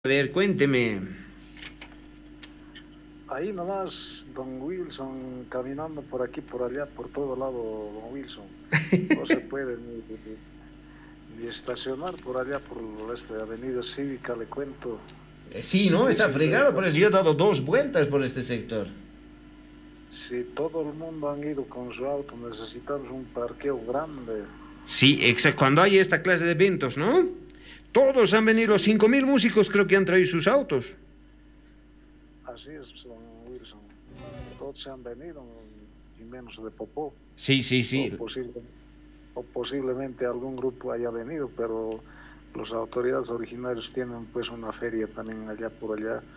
A ver, cuénteme. Ahí nomás, don Wilson, caminando por aquí, por allá, por todo lado, don Wilson. No se puede ni estacionar por allá, por esta avenida cívica, le cuento. Sí, ¿no? Está Difícil de fregado, por eso yo he dado 2 vueltas por este sector. Si todo el mundo han ido con su auto, necesitamos un parqueo grande. Sí, exacto. Cuando hay esta clase de eventos, ¿no? Todos han venido, los 5.000 músicos creo que han traído sus autos. Así es, don Wilson. Todos se han venido, y menos de Popó. Sí, sí, sí. O posiblemente algún grupo haya venido, pero las autoridades originarias tienen pues una feria también allá, por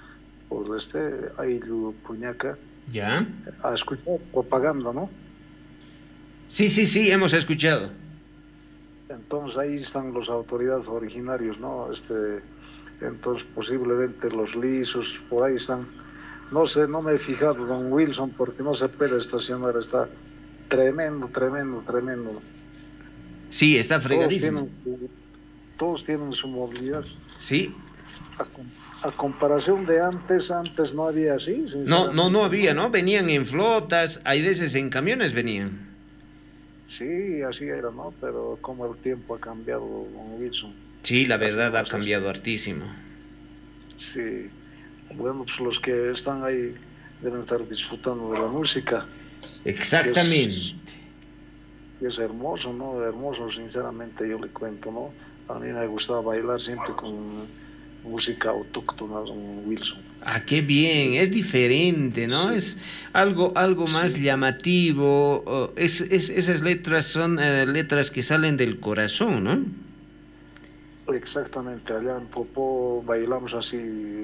Ayllu, Puñaca, ¿Ya? a escuchar propaganda, ¿no? Sí, sí, sí, hemos escuchado. Entonces ahí están las autoridades originarios, ¿no? Entonces posiblemente los lisos por ahí están. No sé, no me he fijado, don Wilson, porque no se puede estacionar, está tremendo, tremendo, tremendo. Sí, está Todos fregadísimo. todos tienen su movilidad. Sí. A comparación de antes no había así, No, no, no sinceramente, había, ¿no? ¿no? Venían en flotas, hay veces en camiones venían. Sí, así era, ¿no? Pero como el tiempo ha cambiado, don Wilson, Sí, la así verdad no ha es esto. cambiado hartísimo. Sí, bueno, pues los que están ahí deben estar disfrutando de la música, que es, Exactamente. que es hermoso, ¿no? Hermoso, sinceramente, yo le cuento, ¿no? A mí me gustaba bailar siempre con música autóctona, don Wilson. Ah, qué bien, es diferente, ¿no? Sí, Es algo más sí, llamativo. Esas letras son letras que salen del corazón, ¿no? exactamente. Allá en Popó bailamos así,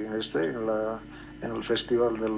en el festival de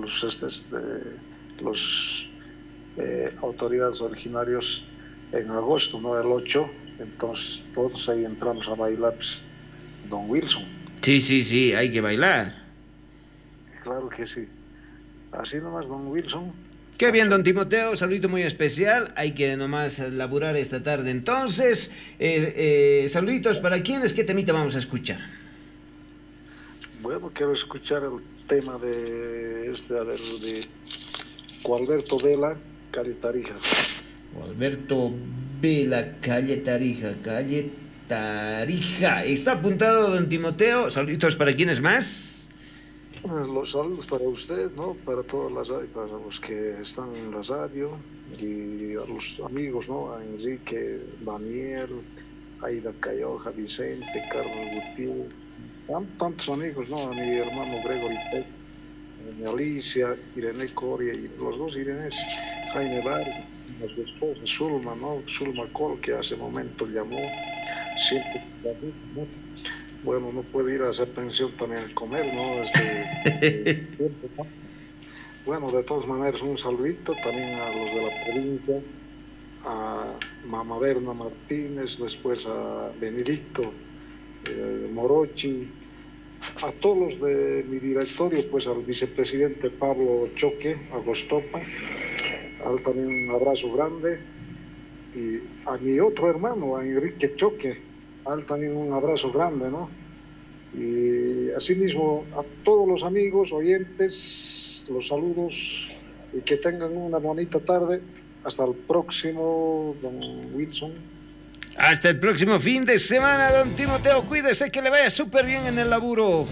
los autoridades originarios en agosto, ¿no? El 8. Entonces todos ahí entramos a bailar, pues, don Wilson. Sí, sí, sí, hay que bailar. Claro que sí. Así nomás, don Wilson. Qué bien, Mucho. don Timoteo, saludito muy especial. Hay que nomás laburar esta tarde. Entonces, saluditos para quienes, ¿qué temita vamos a escuchar? Bueno, quiero escuchar el tema a ver, de Gualberto Vela, Calle Tarija. Alberto Vela, calle Tarija, calle Tarija. Está apuntado, don Timoteo. Saluditos para quienes más. Los saludos para usted, ¿no? Para todas para los que están en la radio y a los amigos, ¿no? A Enrique, Daniel, Aida Cayoja, Vicente, Carlos Gutiérrez, tantos amigos, ¿no? A mi hermano Gregory Peck, a mi Alicia, Irene Coria y los dos Irenes, Jaime Vargas, a su esposa Zulma, ¿no? Zulma Col, que hace momento llamó, siempre, ¿no? Bueno, no puede ir a hacer pensión también a comer, ¿no? ¿No? Bueno, de todas maneras, un saludito también a los de la provincia, a Mama Berna Martínez, después a Benedicto Morochi, a todos los de mi directorio, pues al vicepresidente Pablo Choque, a Gostopa, también un abrazo grande, y a mi otro hermano, a Enrique Choque, también un abrazo grande, ¿no? Y asimismo a todos los amigos, oyentes, los saludos y que tengan una bonita tarde. Hasta el próximo, don Wilson. Hasta el próximo fin de semana, don Timoteo. Cuídese que le vaya súper bien en el laburo.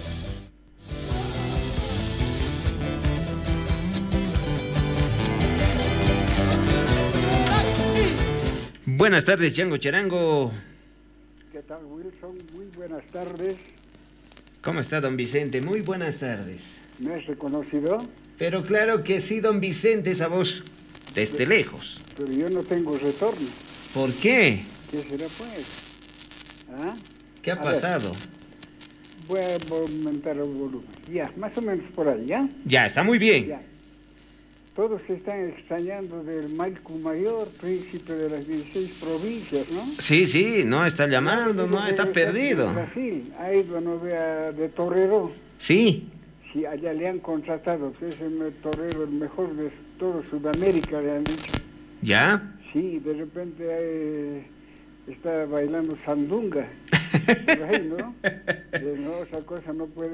Buenas tardes, Chango Charango. ¿Qué tal, Wilson? Muy buenas tardes. ¿Cómo está, don Vicente? Muy buenas tardes. ¿Me has reconocido? Pero claro que sí, don Vicente, esa voz desde lejos. Pero yo no tengo retorno. ¿Por qué? ¿Qué será, pues? ¿Ah? ¿Qué ha A ver, pasado? voy a aumentar el volumen. Ya, más o menos por ahí, ¿ya? Ya, está muy bien. Ya. Todos se están extrañando del Maicu Mayor, príncipe de las 16 provincias, ¿no? Sí, sí, no está llamando, no, está perdido. Brasil, ha ido a novia de torero. Sí, Sí, allá le han contratado, que es el torero el mejor de todo Sudamérica, le han dicho. ¿ya? Sí, de repente está bailando sandunga. Por ahí, ¿no? No, esa cosa no puede